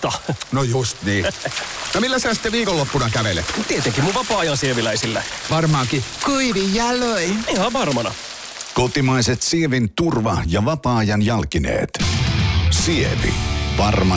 totta. No just niin. No millä sä sitten viikonloppuna kävelet? Tietenkin mun vapaa-ajan sieviläisillä. Varmaankin. Kuivin jaloin. Ihan varmana. Kotimaiset sievin turva- ja vapaa-ajan jalkineet. Sievi. Varma